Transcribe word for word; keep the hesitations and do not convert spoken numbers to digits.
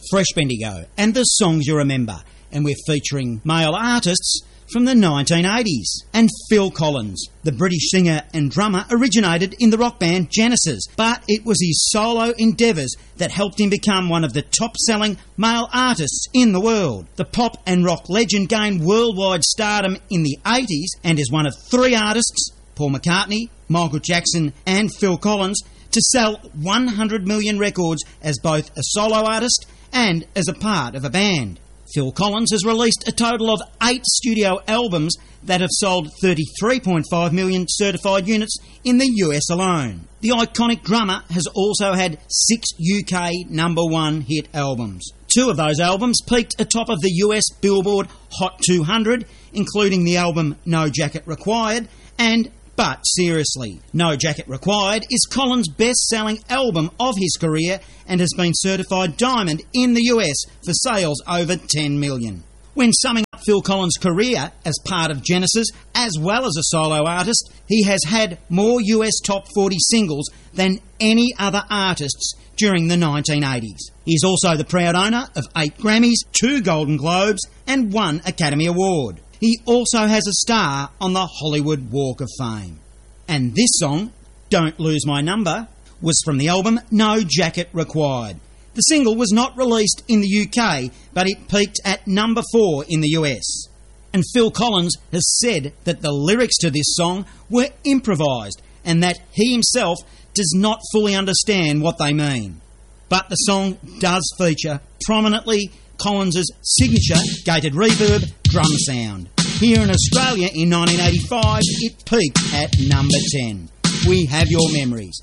Fresh Bendigo and the songs you remember, and we're featuring male artists from the nineteen eighties. And Phil Collins, the British singer and drummer, originated in the rock band Genesis, but it was his solo endeavours that helped him become one of the top-selling male artists in the world. The pop and rock legend gained worldwide stardom in the eighties and is one of three artists, Paul McCartney, Michael Jackson and Phil Collins, to sell one hundred million records as both a solo artist and as a part of a band. Phil Collins has released a total of eight studio albums that have sold thirty-three point five million certified units in the U S alone. The iconic drummer has also had six U K number one hit albums. Two of those albums peaked atop of the U S Billboard Hot two hundred, including the album No Jacket Required and But Seriously. No Jacket Required is Collins' best-selling album of his career and has been certified diamond in the U S for sales over ten million. When summing up Phil Collins' career as part of Genesis, as well as a solo artist, he has had more U S top forty singles than any other artists during the nineteen eighties. He is also the proud owner of eight Grammys, two Golden Globes and one Academy Award. He also has a star on the Hollywood Walk of Fame. And this song, Don't Lose My Number, was from the album No Jacket Required. The single was not released in the U K, but it peaked at number four in the U S. And Phil Collins has said that the lyrics to this song were improvised and that he himself does not fully understand what they mean. But the song does feature prominently Collins' signature gated reverb drum sound. Here in Australia in nineteen eighty-five, it peaked at number ten. We have your memories.